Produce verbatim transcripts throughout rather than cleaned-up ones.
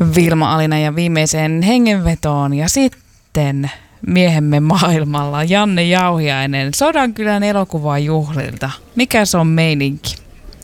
Vilma Alina ja viimeiseen hengenvetoon ja sitten miehemme maailmalla Janne Jauhiainen Sodankylän elokuvajuhlilta. Mikä se on meininki?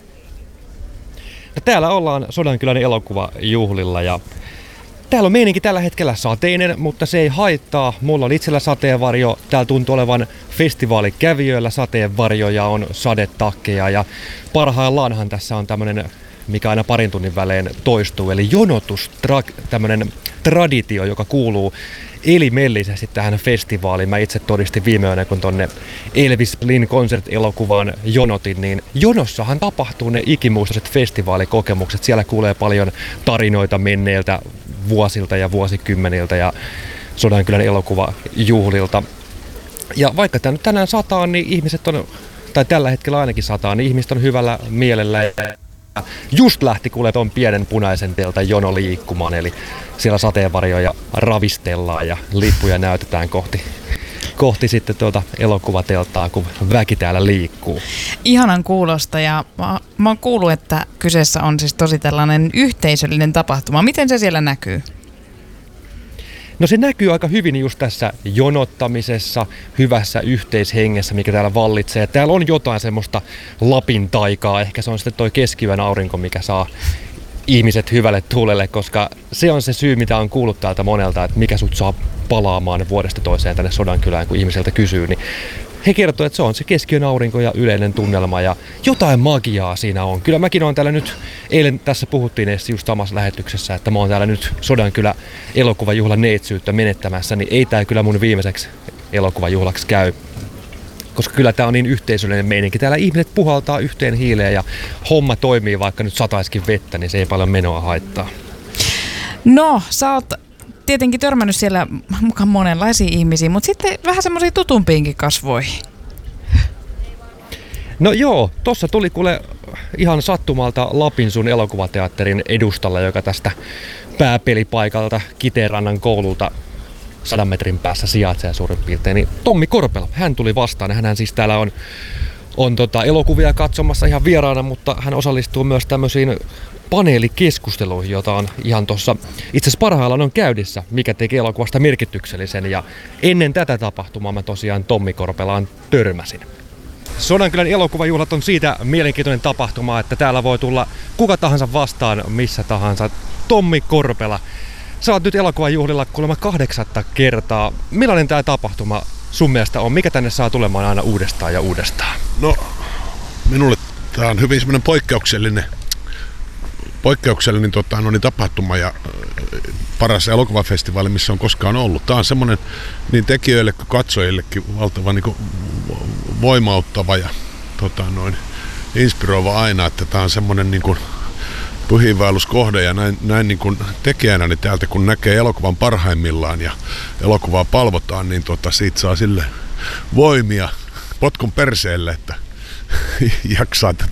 No, täällä ollaan Sodankylän elokuvajuhlilla ja täällä on meininki tällä hetkellä sateinen, mutta se ei haittaa. Mulla on itsellä sateenvarjo. Täällä tuntuu olevan festivaalikävijöillä sateenvarjo ja on sadetakkeja. Ja parhaillaanhan tässä on tämmönen, mikä aina parin tunnin välein toistuu, eli jonotus, tra- tämmönen traditio, joka kuuluu elimellisesti tähän festivaaliin. Mä itse todistin viime yönä, kun tonne Elvis Blin Concert-elokuvaan jonotin, niin jonossahan tapahtuu ne ikimuistoiset festivaalikokemukset. Siellä kuulee paljon tarinoita menneiltä vuosilta ja vuosikymmeniltä ja Sodankylän elokuvajuhlilta. Ja vaikka tää nyt tänään sataa, niin ihmiset on, tai tällä hetkellä ainakin sataa, niin ihmiset on hyvällä mielellä. Ja just lähti kuulee tuon pienen punaisen teltan jono liikkumaan, eli siellä sateenvarjoja ravistellaan ja lippuja näytetään kohti, kohti sitten tuota elokuvateltaa, kun väki täällä liikkuu. Ihanan kuulosta, ja mä, mä oon kuullut, että kyseessä on siis tosi tällainen yhteisöllinen tapahtuma. Miten se siellä näkyy? No se näkyy aika hyvin just tässä jonottamisessa, hyvässä yhteishengessä, mikä täällä vallitsee. Täällä on jotain semmoista Lapin taikaa, ehkä se on sitten toi keskiyön aurinko, mikä saa ihmiset hyvälle tuulelle, koska se on se syy, mitä on kuullut täältä monelta, että mikä sut saa palaamaan vuodesta toiseen tänne Sodankylään, kun ihmiseltä kysyy, niin he kertoo, että se on se keskiyön aurinko ja yleinen tunnelma ja jotain magiaa siinä on. Kyllä mäkin olen täällä nyt, eilen tässä puhuttiin just samassa lähetyksessä, että mä oon täällä nyt Sodankylä elokuvajuhlan neitsyyttä menettämässä, niin ei tää kyllä mun viimeiseksi elokuvajuhlaksi käy. Koska kyllä tää on niin yhteisöllinen meininki. Täällä ihmiset puhaltaa yhteen hiileen ja homma toimii, vaikka nyt sataiskin vettä, niin se ei paljon menoa haittaa. No, sä oot tietenkin törmännyt siellä mukaan monenlaisiin ihmisiin, mutta sitten vähän semmoisiin tutumpiinkin kasvoihin. No joo, tossa tuli kuule ihan sattumalta Lapinsuun elokuvateatterin edustalla, joka tästä pääpelipaikalta Kiteenrannan koululta sadan metrin päässä sijaitsee suurin piirtein, niin Tommi Korpela, hän tuli vastaan. Hänhän siis täällä on, on tota elokuvia katsomassa ihan vieraana, mutta hän osallistuu myös tämmöisiin paneelikeskusteluihin, jota on ihan tuossa itse asiassa parhaillaan on käynnissä, mikä teki elokuvasta merkityksellisen. Ja ennen tätä tapahtumaa mä tosiaan Tommi Korpelaan törmäsin. Sodankylän elokuvajuhlat on siitä mielenkiintoinen tapahtuma, että täällä voi tulla kuka tahansa vastaan, missä tahansa. Tommi Korpela, sä oot nyt elokuvajuhlilla kuulemma kahdeksatta kertaa. Millainen tää tapahtuma sun mielestä on? Mikä tänne saa tulemaan aina uudestaan ja uudestaan? No, minulle tää on hyvin semmoinen poikkeuksellinen poikkeuksellinen tota, no, niin tapahtuma ja äh, paras elokuvafestivaali, missä on koskaan ollut. Tämä on semmoinen niin tekijöille kuin katsojillekin valtava niin kuin, voimauttava ja tota, noin, inspiroiva aina, että tämä on semmoinen niin kuin pyhiinvaelluskohde ja näin, näin niin kuin tekijänä niin täältä kun näkee elokuvan parhaimmillaan ja elokuvaa palvotaan, niin tota, siitä saa sille voimia potkun perseelle, että jaksaa tätä